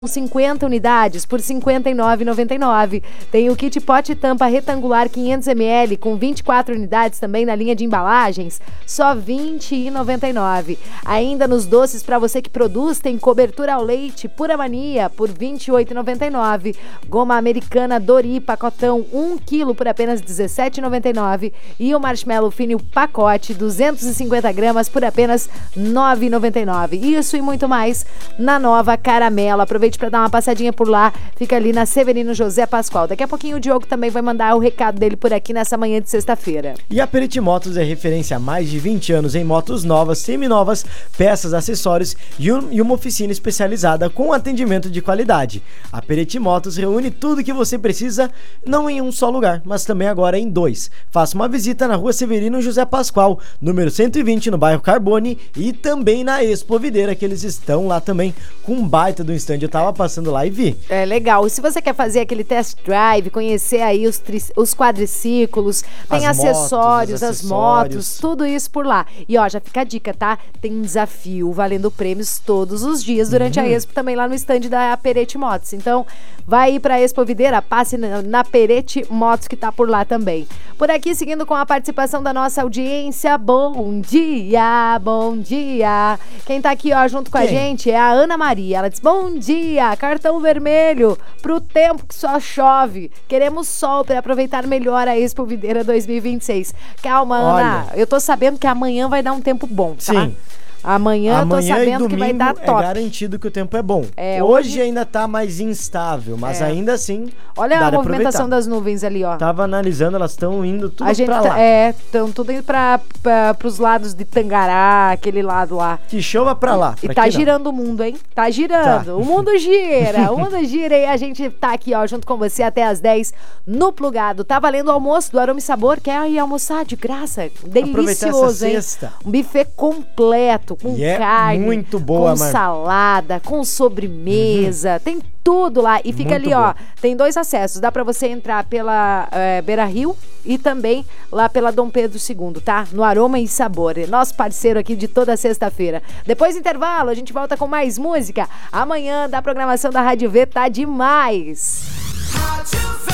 50 unidades por R$ 59,99. Tem o kit pote tampa retangular 500 ml com 24 unidades também na linha de embalagens, só R$ 20,99. Ainda nos doces para você que produz, tem cobertura ao leite Pura Mania por R$ 28,99. Goma americana Dori pacotão 1 kg por apenas R$ 17,99. E o marshmallow fino pacote 250 gramas por apenas R$ 9,99. Isso e muito mais na Nova Caramelo. Aproveite para dar uma passadinha por lá, fica ali na Severino José Pascoal. Daqui a pouquinho o Diogo também vai mandar o recado dele por aqui nessa manhã de sexta-feira. E a Perete Motos é referência há mais de 20 anos em motos novas, seminovas, peças, acessórios e uma oficina especializada com atendimento de qualidade. A Perete Motos reúne tudo que você precisa, não em um só lugar, mas também agora em 2. Faça uma visita na rua Severino José Pascoal, número 120, no bairro Carbone, e também na Expo Videira, que eles estão lá também com um baita do stand. Eu tava passando lá e vi. É legal. E se você quer fazer aquele test drive, conhecer aí os quadriciclos, tem acessórios, as motos, tudo isso por lá. E ó, já fica a dica, tá? Tem um desafio valendo prêmios todos os dias durante a Expo, também lá no stand da Perete Motos. Então, vai ir pra Expo Videira, passe na Perete Motos que tá por lá também. Por aqui, seguindo com a participação da nossa audiência, bom dia, bom dia. Quem tá aqui, ó, junto com a gente é a Ana Maria. Ela diz, bom dia, cartão vermelho pro tempo que só chove. Queremos sol para aproveitar melhor a Expo Videira 2026. Calma, Ana, eu tô sabendo que amanhã vai dar um tempo bom, tá? Sim. Amanhã eu tô sabendo que vai dar top. É garantido que o tempo é bom. Hoje ainda tá mais instável, mas ainda assim. Olha a movimentação das nuvens ali, ó. Tava analisando, elas estão indo tudo pra lá. Estão tudo indo pros lados de Tangará, aquele lado lá. Que chova pra lá. E tá girando o mundo, hein? Tá girando. Tá. O mundo gira. O mundo gira e a gente tá aqui, ó, junto com você até às 10 no Plugado. Tá valendo o almoço do Aroma e Sabor. Quer ir almoçar de graça? Delicioso, hein? Sexta. Um buffet completo. Com carne, muito boa, com salada, com sobremesa, tem tudo lá. E fica muito ali, ó, tem 2 acessos. Dá pra você entrar pela Beira Rio e também lá pela Dom Pedro II, tá? No Aroma e Sabor. Nosso parceiro aqui de toda sexta-feira. Depois do intervalo, a gente volta com mais música. Amanhã, da programação da Rádio V, tá demais. Rádio V.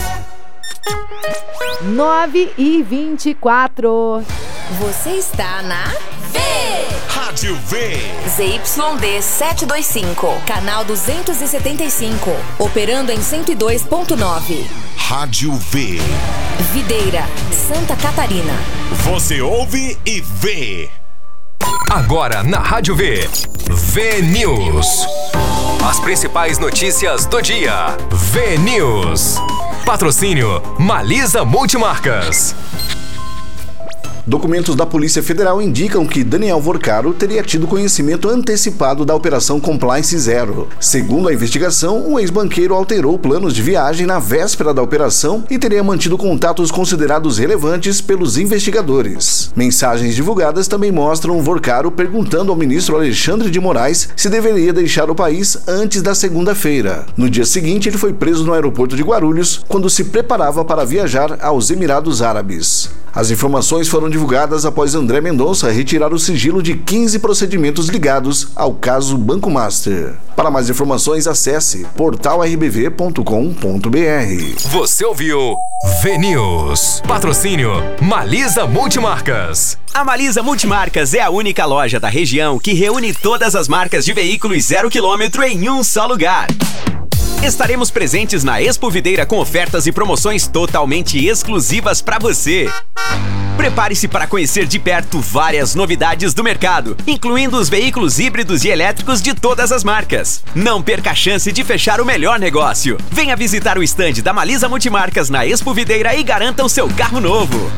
9h24. Você está na V. Rádio V. ZYD 725, canal 275, operando em 102.9. Rádio V. Videira, Santa Catarina. Você ouve e vê. Agora na Rádio V. V News. As principais notícias do dia. V News. Patrocínio Malisa Multimarcas. Documentos da Polícia Federal indicam que Daniel Vorcaro teria tido conhecimento antecipado da Operação Compliance Zero. Segundo a investigação, o ex-banqueiro alterou planos de viagem na véspera da operação e teria mantido contatos considerados relevantes pelos investigadores. Mensagens divulgadas também mostram Vorcaro perguntando ao ministro Alexandre de Moraes se deveria deixar o país antes da segunda-feira. No dia seguinte, ele foi preso no aeroporto de Guarulhos quando se preparava para viajar aos Emirados Árabes. As informações foram divulgadas após André Mendonça retirar o sigilo de 15 procedimentos ligados ao caso Banco Master. Para mais informações, acesse portalrbv.com.br. Você ouviu V News. Patrocínio Malisa Multimarcas. A Malisa Multimarcas é a única loja da região que reúne todas as marcas de veículos 0 km em um só lugar. Estaremos presentes na Expo Videira com ofertas e promoções totalmente exclusivas para você. Prepare-se para conhecer de perto várias novidades do mercado, incluindo os veículos híbridos e elétricos de todas as marcas. Não perca a chance de fechar o melhor negócio. Venha visitar o estande da Malisa Multimarcas na Expo Videira e garanta o seu carro novo.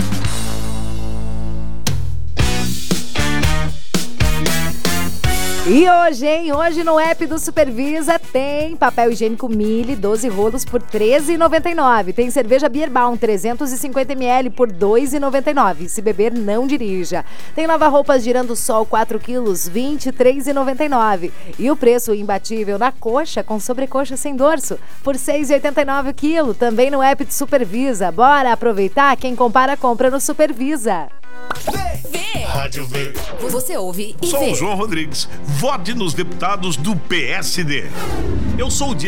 E hoje, hein? Hoje no app do Supervisa tem papel higiênico Mille, 12 rolos por R$ 13,99. Tem cerveja Bierbaum, 350 ml por R$ 2,99. Se beber, não dirija. Tem lava-roupas Girando Sol, 4 quilos, R$ 23,99. E o preço imbatível na coxa, com sobrecoxa sem dorso, por R$ 6,89 o quilo. Também no app do Supervisa. Bora aproveitar? Quem compara, compra no Supervisa. Vê. Rádio V. Você ouve e Sou vê. o João Rodrigues. Vote nos deputados do PSD. Eu sou o